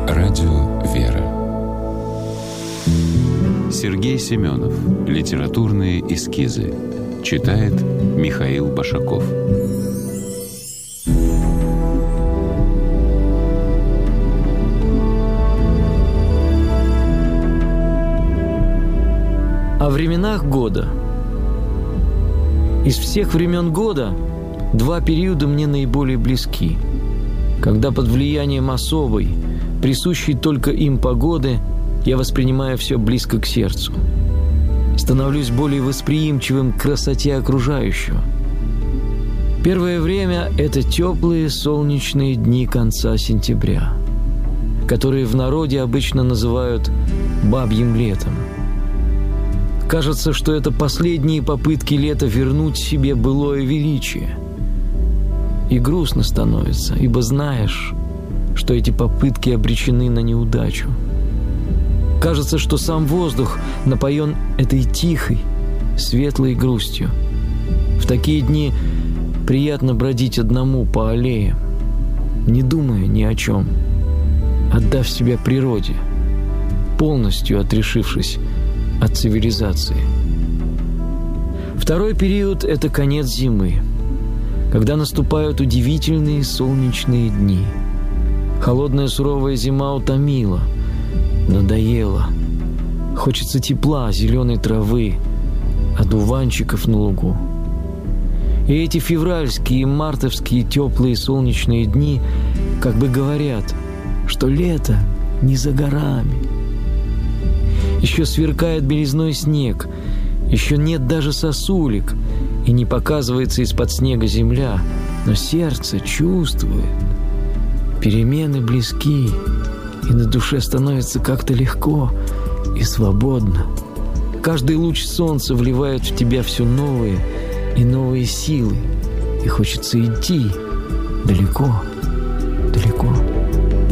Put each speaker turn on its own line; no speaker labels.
Радио «Вера». Сергей Семенов. Литературные эскизы. Читает Михаил Башаков.
О временах года. Из всех времен года два периода мне наиболее близки. Когда под влиянием особой, присущей только им погоды, я воспринимаю все близко к сердцу. Становлюсь более восприимчивым к красоте окружающего. Первое время – это теплые солнечные дни конца сентября, которые в народе обычно называют «бабьим летом». Кажется, что это последние попытки лета вернуть себе былое величие. И грустно становится, ибо знаешь, что эти попытки обречены на неудачу. Кажется, что сам воздух напоен этой тихой, светлой грустью. В такие дни приятно бродить одному по аллеям, не думая ни о чем, отдав себя природе, полностью отрешившись от цивилизации. Второй период – это конец зимы, когда наступают удивительные солнечные дни. Холодная суровая зима утомила, надоела. Хочется тепла, зеленой травы, одуванчиков на лугу. И эти февральские и мартовские теплые солнечные дни как бы говорят, что лето не за горами. Еще сверкает белизной снег, еще нет даже сосулек, и не показывается из-под снега земля, но сердце чувствует. Перемены близки, и на душе становится как-то легко и свободно. Каждый луч солнца вливает в тебя все новые и новые силы, и хочется идти далеко, далеко.